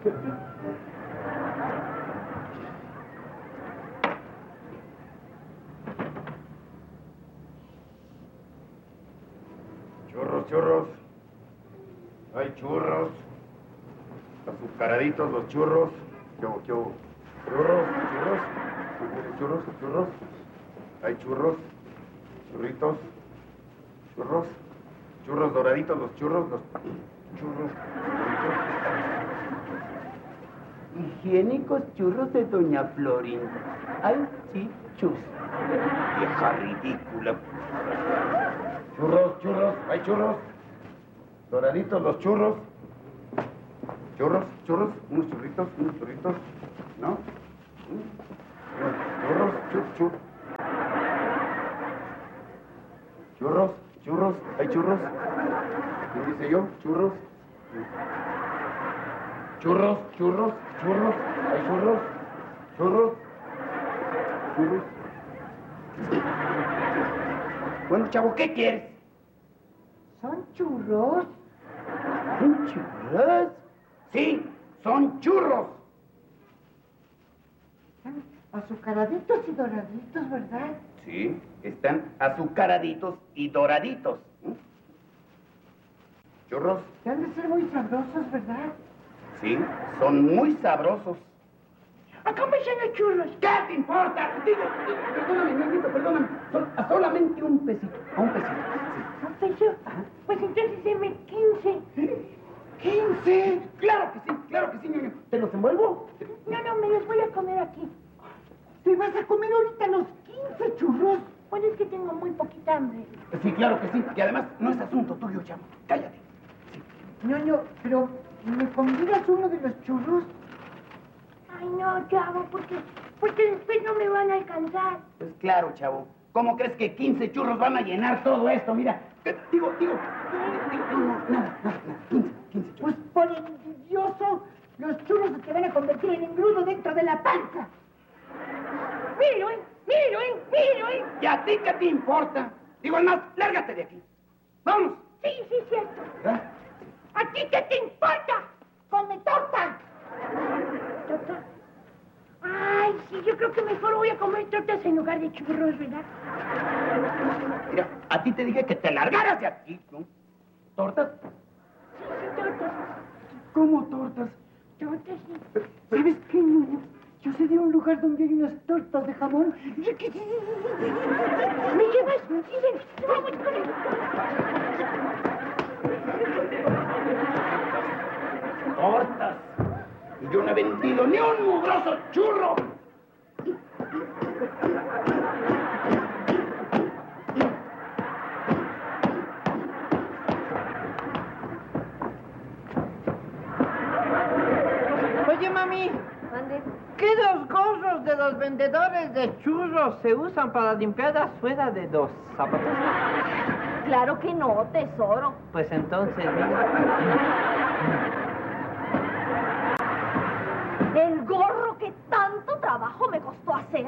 Churros, churros. Hay churros. Azucaraditos los churros. ¿Qué hubo, qué hubo? Churros, churros. Churros, churros. Hay churros. Churritos. Churros. Churros doraditos los churros. Los churros. Higiénicos churros de doña Florinda. Ay, sí, chus. Vieja ridícula. Churros, churros. Hay churros. Doraditos los churros. Churros, churros. Unos churritos, ¿no? Churros, churros. Churros, churros. ¿Hay churros? ¿Qué dice yo? Churros. Churros, churros, churros. ¿Hay churros? Churros. Churros. Bueno, chavo, ¿qué quieres? ¿Son churros? ¿Son churros? Sí, son churros. Están azucaraditos y doraditos, ¿verdad? Sí, están azucaraditos y doraditos. ¿Churros? Han de ser muy sabrosos, ¿verdad? Sí, son muy sabrosos. Acá me echan los churros. ¿Qué te importa? Digo, perdóname, niñito, perdóname. Solamente un pesito, un pesito. ¿Un peso? Pues entonces deme 15. ¿15? Claro que sí, niño. ¿Te los envuelvo? No, me los voy a comer aquí. ¿Me vas a comer ahorita los 15 churros? Pues es que tengo muy poquita hambre. Sí, claro que sí. Y además, no es asunto tuyo, chamo. Cállate. Ñoño, pero ¿me convidas uno de los churros? Ay, no, chavo, porque después no me van a alcanzar. Pues claro, chavo. ¿Cómo crees que 15 churros van a llenar todo esto? Mira, digo, nada, 15 churros. Pues por envidioso, los churros se te van a convertir en engrudo dentro de la panza. Míralo, ¿eh? ¿Y a ti qué te importa? Digo, además, lárgate de aquí. ¡Vamos! Sí, cierto. ¿Eh? ¿A ti qué te importa? ¡Come torta! ¿Torta? Ay, sí, yo creo que mejor voy a comer tortas en lugar de churros, ¿verdad? Mira, a ti te dije que te largaras de aquí, ¿no? ¿Tortas? Sí, tortas. ¿Cómo tortas? Tortas, sí. ¿Sabes qué, Ñoño? Yo sé de un lugar donde hay unas tortas de jamón. ¿Me llevas? Sí, ven, vamos con él. Tortas. Y yo no he vendido ni un mugroso churro. Oye, mami, ¿Mande? ¿qué dos gorros de los vendedores de churros se usan para limpiar la suela de los zapatos? Claro que no, tesoro. Pues entonces, mira. El gorro que tanto trabajo me costó hacer.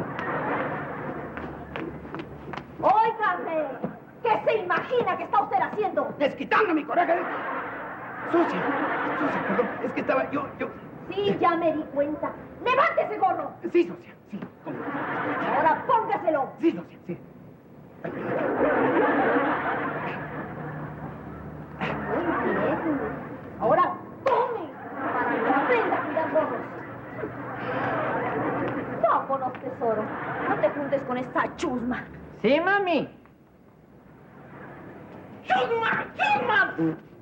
Óigame, ¿qué se imagina que está usted haciendo? Desquitando mi coraje. Sucia, perdón. Es que estaba yo... Sí, ya me di cuenta. ¡Levante ese gorro! Sí, socia, sí. ¿Cómo? Ahora póngaselo. Sí, socia, sí. Muy bien. Ahora tome para que aprenda a cuidar gorros. Vámonos, tesoro. No te juntes con esta chusma. Sí, mami. ¡Chusma!